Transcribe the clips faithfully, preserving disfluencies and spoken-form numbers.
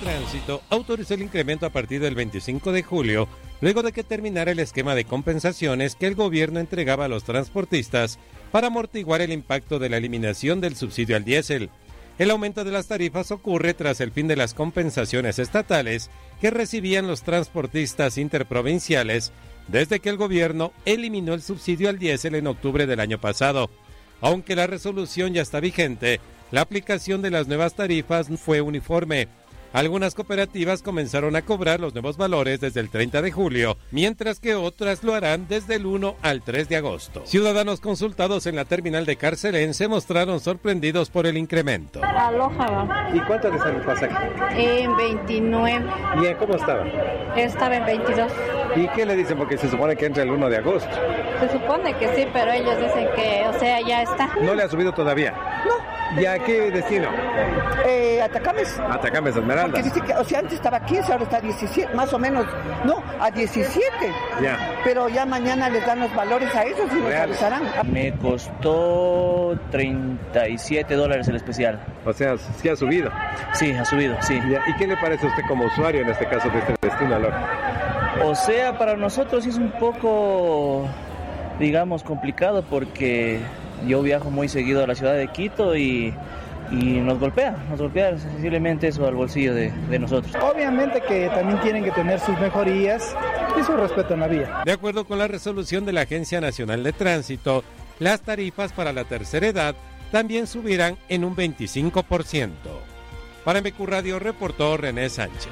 Tránsito autorizó el incremento a partir del veinticinco de julio, luego de que terminara el esquema de compensaciones que el gobierno entregaba a los transportistas para amortiguar el impacto de la eliminación del subsidio al diésel. El aumento de las tarifas ocurre tras el fin de las compensaciones estatales que recibían los transportistas interprovinciales desde que el gobierno eliminó el subsidio al diésel en octubre del año pasado. Aunque la resolución ya está vigente, la aplicación de las nuevas tarifas fue uniforme. Algunas cooperativas comenzaron a cobrar los nuevos valores desde el treinta de julio, mientras que otras lo harán desde el uno al tres de agosto. Ciudadanos consultados en la terminal de Carcelén se mostraron sorprendidos por el incremento. Aloha. ¿Y cuánto les sale el pasaje? En veintinueve. Bien, ¿cómo estaba? Estaba en veintidós. ¿Y qué le dicen? Porque se supone que entra el uno de agosto. Se supone que sí, pero ellos dicen que, o sea, ya está. ¿No le ha subido todavía? No. ¿Y a qué destino? Eh, Atacames. Atacames, Esmeraldas. Porque dice que, o sea, antes estaba quince, ahora está diecisiete, más o menos, no, a diecisiete. Ya. Pero ya mañana les dan los valores a ellos y nos avisarán. Me costó treinta y siete dólares el especial. O sea, sí ha subido. Sí, ha subido, sí. Ya. ¿Y qué le parece a usted como usuario en este caso de este destino, Alor? O sea, para nosotros es un poco, digamos, complicado porque yo viajo muy seguido a la ciudad de Quito y, y nos golpea, nos golpea sensiblemente eso al bolsillo de, de nosotros. Obviamente que también tienen que tener sus mejorías y su respeto en la vía. De acuerdo con la resolución de la Agencia Nacional de Tránsito, las tarifas para la tercera edad también subirán en un veinticinco por ciento. Para M Q Radio reportó René Sánchez.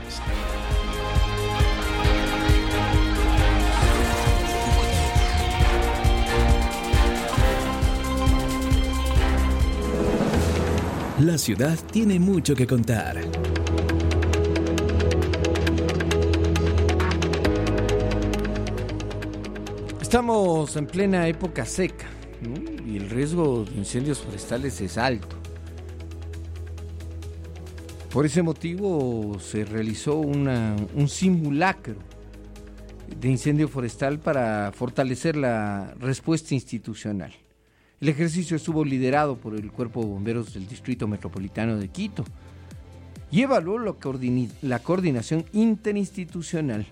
La ciudad tiene mucho que contar. Estamos en plena época seca, ¿no? Y el riesgo de incendios forestales es alto. Por ese motivo se realizó una, un simulacro de incendio forestal para fortalecer la respuesta institucional. El ejercicio estuvo liderado por el Cuerpo de Bomberos del Distrito Metropolitano de Quito y evaluó la, coordin- la coordinación interinstitucional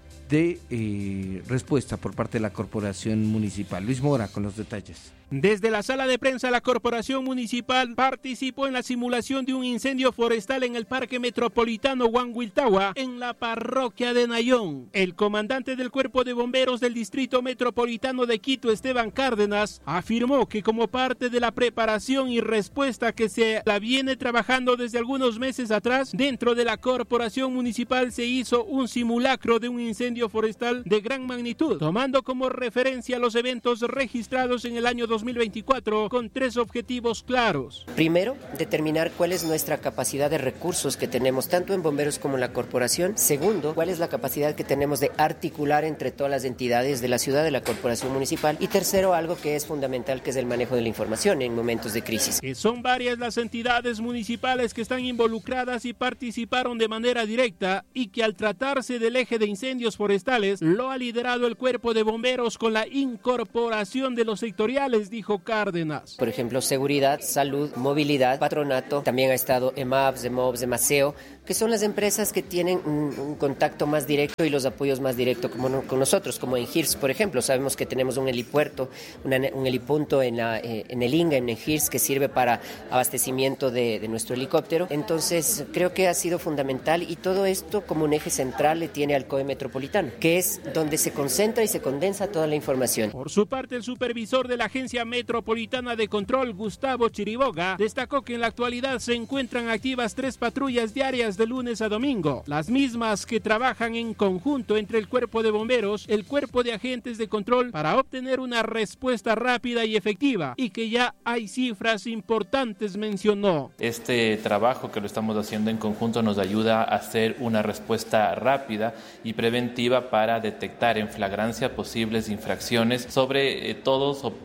de eh, respuesta por parte de la Corporación Municipal. Luis Mora con los detalles. Desde la sala de prensa, la Corporación Municipal participó en la simulación de un incendio forestal en el Parque Metropolitano Huanguiltagua, en la parroquia de Nayón. El comandante del Cuerpo de Bomberos del Distrito Metropolitano de Quito, Esteban Cárdenas, afirmó que como parte de la preparación y respuesta que se la viene trabajando desde algunos meses atrás, dentro de la Corporación Municipal se hizo un simulacro de un incendio forestal de gran magnitud, tomando como referencia los eventos registrados en el año dos mil veinticuatro con tres objetivos claros. Primero, determinar cuál es nuestra capacidad de recursos que tenemos tanto en bomberos como en la corporación. Segundo, cuál es la capacidad que tenemos de articular entre todas las entidades de la ciudad, de la corporación municipal. Y tercero, algo que es fundamental, que es el manejo de la información en momentos de crisis. Que son varias las entidades municipales que están involucradas y participaron de manera directa, y que al tratarse del eje de incendios forestales lo ha liderado el Cuerpo de Bomberos con la incorporación de los sectoriales, dijo Cárdenas. Por ejemplo, seguridad, salud, movilidad, patronato, también ha estado EMAPS, EMOBS, EMASEO, que son las empresas que tienen un, un contacto más directo y los apoyos más directos como no, con nosotros, como en G I R S, por ejemplo. Sabemos que tenemos un helipuerto, una, un helipunto en, la, eh, en el INGA, en el G I R S, que sirve para abastecimiento de, de nuestro helicóptero. Entonces, creo que ha sido fundamental, y todo esto como un eje central le tiene al C O E Metropolitano, que es donde se concentra y se condensa toda la información. Por su parte, el supervisor de la Agencia Metropolitana de Control, Gustavo Chiriboga, destacó que en la actualidad se encuentran activas tres patrullas diarias de lunes a domingo, las mismas que trabajan en conjunto entre el Cuerpo de Bomberos, el Cuerpo de Agentes de Control, para obtener una respuesta rápida y efectiva, y que ya hay cifras importantes, mencionó. Este trabajo que lo estamos haciendo en conjunto nos ayuda a hacer una respuesta rápida y preventiva para detectar en flagrancia posibles infracciones, sobre eh, todos o por temas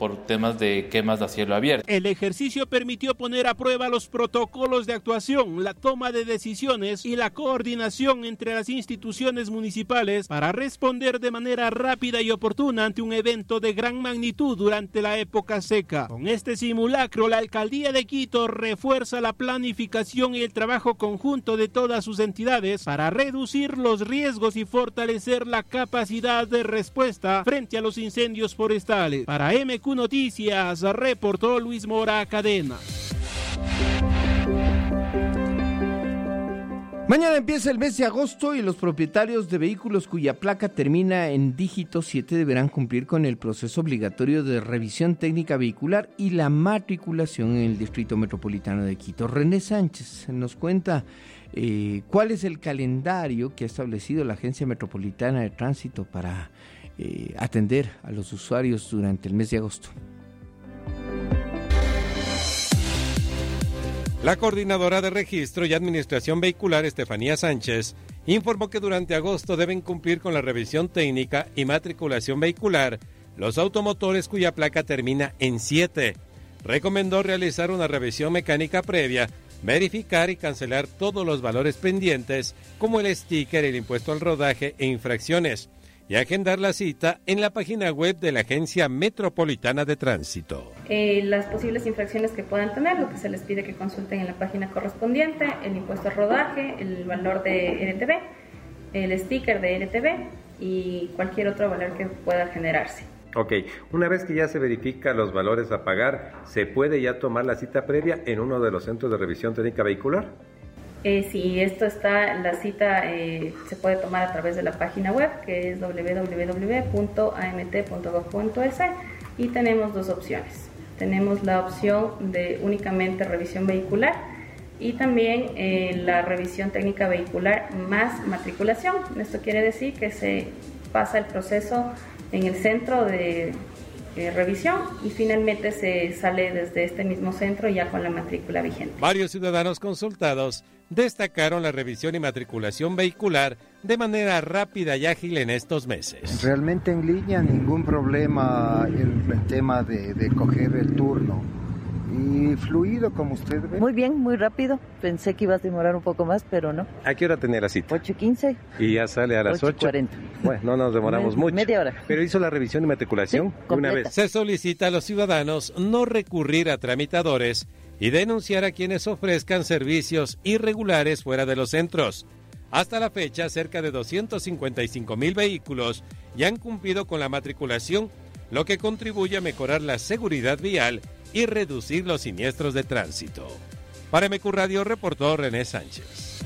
temas de quemas a cielo abierto. El ejercicio permitió poner a prueba los protocolos de actuación, la toma de decisiones y la coordinación entre las instituciones municipales para responder de manera rápida y oportuna ante un evento de gran magnitud durante la época seca. Con este simulacro, la Alcaldía de Quito refuerza la planificación y el trabajo conjunto de todas sus entidades para reducir los riesgos y fortalecer la capacidad de respuesta frente a los incendios forestales. Para M Q Noticias, reportó Luis Mora Cadena. Mañana empieza el mes de agosto y los propietarios de vehículos cuya placa termina en dígito siete deberán cumplir con el proceso obligatorio de revisión técnica vehicular y la matriculación en el Distrito Metropolitano de Quito. René Sánchez nos cuenta eh, cuál es el calendario que ha establecido la Agencia Metropolitana de Tránsito para eh, atender a los usuarios durante el mes de agosto. La coordinadora de Registro y Administración Vehicular, Estefanía Sánchez, informó que durante agosto deben cumplir con la revisión técnica y matriculación vehicular los automotores cuya placa termina en siete. Recomendó realizar una revisión mecánica previa, verificar y cancelar todos los valores pendientes, como el sticker, el impuesto al rodaje e infracciones, y agendar la cita en la página web de la Agencia Metropolitana de Tránsito. Eh, las posibles infracciones que puedan tener, lo que se les pide que consulten en la página correspondiente, el impuesto al rodaje, el valor de R T B, el sticker de R T B y cualquier otro valor que pueda generarse. Ok, una vez que ya se verifica los valores a pagar, ¿se puede ya tomar la cita previa en uno de los centros de revisión técnica vehicular? Eh, si esto está, la cita eh, se puede tomar a través de la página web, que es doble u doble u doble u punto a m t punto gov punto es, y tenemos dos opciones. Tenemos la opción de únicamente revisión vehicular y también eh, la revisión técnica vehicular más matriculación. Esto quiere decir que se pasa el proceso en el centro de Eh, revisión y finalmente se sale desde este mismo centro ya con la matrícula vigente. Varios ciudadanos consultados destacaron la revisión y matriculación vehicular de manera rápida y ágil en estos meses. Realmente en línea ningún problema el, el tema de, de coger el turno. Y fluido, como usted ve. Muy bien, muy rápido. Pensé que ibas a demorar un poco más, pero no. ¿A qué hora tenía la cita? ocho quince. ¿Y ya sale a las ocho? ocho cuarenta. Bueno, no nos demoramos Me, mucho. Media hora. ¿Pero hizo la revisión y matriculación sí, de una vez? Se solicita a los ciudadanos no recurrir a tramitadores y denunciar a quienes ofrezcan servicios irregulares fuera de los centros. Hasta la fecha, cerca de doscientos cincuenta y cinco mil vehículos ya han cumplido con la matriculación, lo que contribuye a mejorar la seguridad vial y reducir los siniestros de tránsito. Para M Q Radio, reportó René Sánchez.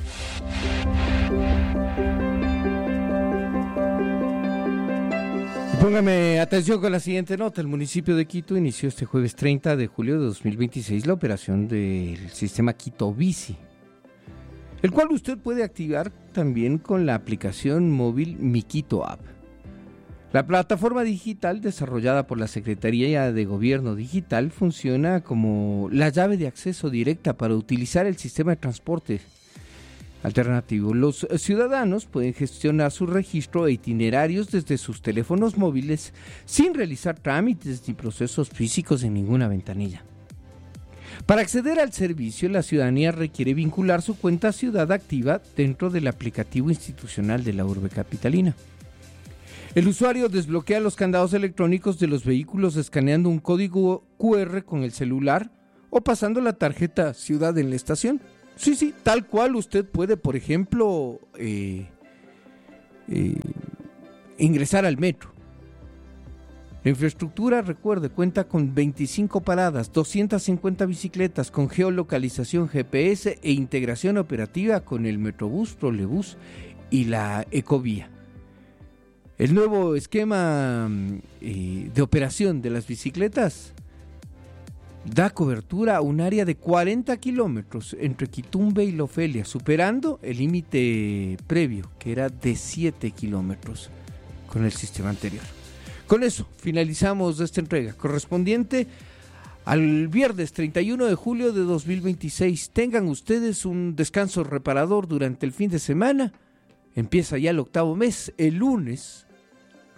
Póngame atención con la siguiente nota. El municipio de Quito inició este jueves treinta de julio de dos mil veintiséis la operación del sistema Quito Bici, el cual usted puede activar también con la aplicación móvil Mi Quito App. La plataforma digital desarrollada por la Secretaría de Gobierno Digital funciona como la llave de acceso directa para utilizar el sistema de transporte alternativo. Los ciudadanos pueden gestionar su registro e itinerarios desde sus teléfonos móviles sin realizar trámites ni procesos físicos en ninguna ventanilla. Para acceder al servicio, la ciudadanía requiere vincular su cuenta Ciudad Activa dentro del aplicativo institucional de la urbe capitalina. El usuario desbloquea los candados electrónicos de los vehículos escaneando un código cu erre con el celular o pasando la tarjeta Ciudad en la estación. Sí, sí, tal cual usted puede, por ejemplo, eh, eh, ingresar al metro. La infraestructura, recuerde, cuenta con veinticinco paradas, doscientas cincuenta bicicletas con geolocalización G P S e integración operativa con el Metrobús, Trolebús y la Ecovía. El nuevo esquema eh, de operación de las bicicletas da cobertura a un área de cuarenta kilómetros entre Quitumbe y Lofelia, superando el límite previo, que era de siete kilómetros con el sistema anterior. Con eso finalizamos esta entrega correspondiente al viernes treinta y uno de julio de dos mil veintiséis. Tengan ustedes un descanso reparador durante el fin de semana. Empieza ya el octavo mes. El lunes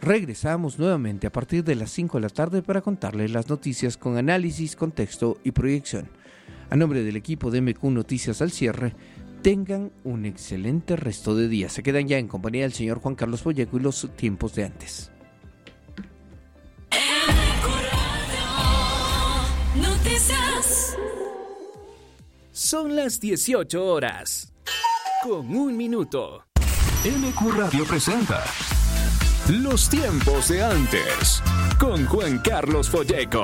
Regresamos nuevamente a partir de las cinco de la tarde para contarles las noticias con análisis, contexto y proyección. A nombre del equipo de M Q Noticias al cierre, tengan un excelente resto de día. Se quedan ya en compañía del señor Juan Carlos Folleco y los tiempos de antes. Noticias. Son las dieciocho horas. Con un minuto. M Q Radio presenta Los tiempos de antes. Con Juan Carlos Folleco.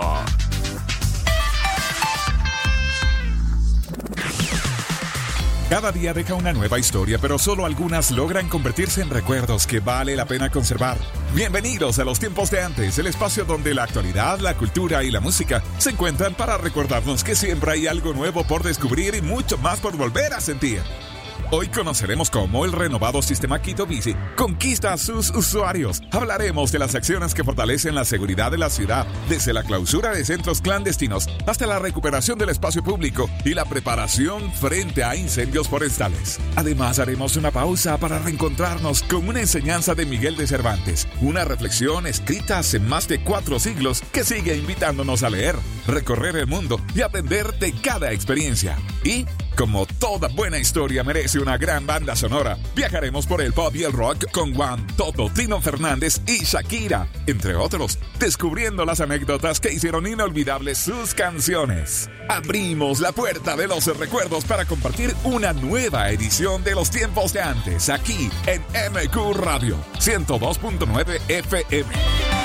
Cada día deja una nueva historia, pero solo algunas logran convertirse en recuerdos que vale la pena conservar. Bienvenidos a Los tiempos de antes, el espacio donde la actualidad, la cultura y la música se encuentran para recordarnos que siempre hay algo nuevo por descubrir y mucho más por volver a sentir. Hoy conoceremos cómo el renovado sistema Quito Bici conquista a sus usuarios. Hablaremos de las acciones que fortalecen la seguridad de la ciudad, desde la clausura de centros clandestinos hasta la recuperación del espacio público y la preparación frente a incendios forestales. Además, haremos una pausa para reencontrarnos con una enseñanza de Miguel de Cervantes, una reflexión escrita hace más de cuatro siglos que sigue invitándonos a leer, recorrer el mundo y aprender de cada experiencia. Y, como toda buena historia merece una gran banda sonora, viajaremos por el pop y el rock con Juan, Toto, Tino Fernández y Shakira, entre otros, descubriendo las anécdotas que hicieron inolvidables sus canciones. Abrimos la puerta de los recuerdos para compartir una nueva edición de Los tiempos de antes, aquí en M Q Radio ciento dos punto nueve F M.